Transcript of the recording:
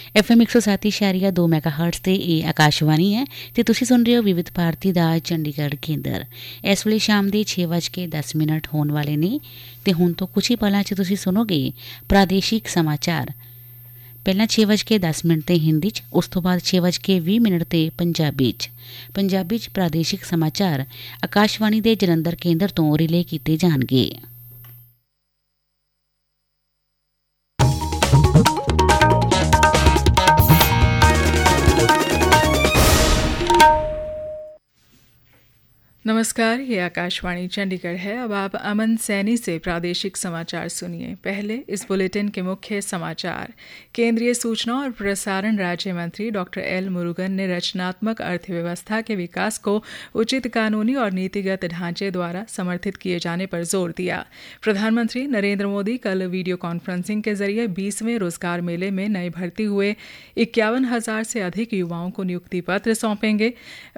FM 107.2 ਮੈਗਾਹਰਟਜ਼ ਤੇ ਇਹ ਆਕਾਸ਼ਵਾਣੀ ਹੈ ਤੇ ਤੁਸੀਂ ਸੁਣ ਰਹੇ ਹੋ ਵਿਵਿਧ ਭਾਰਤੀ ਦਾ ਚੰਡੀਗੜ੍ਹ ਕੇਂਦਰ। ਇਸ ਵੇਲੇ ਸ਼ਾਮ ਦੇ 6:10 ਹੋਣ ਵਾਲੇ ਨੇ ਤੇ ਹੁਣ ਤੋਂ ਕੁਝ ਹੀ ਪਲਾਂ 'ਚ ਤੁਸੀਂ ਸੁਣੋਗੇ ਪ੍ਰਾਦੇਸ਼ਿਕ ਸਮਾਚਾਰ। ਪਹਿਲਾਂ 6:10 ਤੇ ਹਿੰਦੀ 'ਚ, ਉਸ ਤੋਂ ਬਾਅਦ 6:20 ਤੇ ਪੰਜਾਬੀ 'ਚ ਪ੍ਰਾਦੇਸ਼ਿਕ ਸਮਾਚਾਰ ਆਕਾਸ਼ਵਾਣੀ ਦੇ ਜਲੰਧਰ ਕੇਂਦਰ ਤੋਂ ਰਿਲੇ ਕੀਤੇ ਜਾਣਗੇ। नमस्कार, ये आकाशवाणी चंडीगढ़ है। अब आप अमन सैनी से प्रादेशिक समाचार सुनिए। पहले इस बुलेटिन के मुख्य समाचार। केंद्रीय सूचना और प्रसारण राज्य मंत्री डॉक्टर एल मुरुगन ने रचनात्मक अर्थव्यवस्था के विकास को उचित कानूनी और नीतिगत ढांचे द्वारा समर्थित किए जाने पर जोर दिया। प्रधानमंत्री नरेंद्र मोदी कल वीडियो कॉन्फ्रेंसिंग के जरिए 20वें रोजगार मेले में नए भर्ती हुए 51,000 से अधिक युवाओं को नियुक्ति पत्र सौंपेंगे।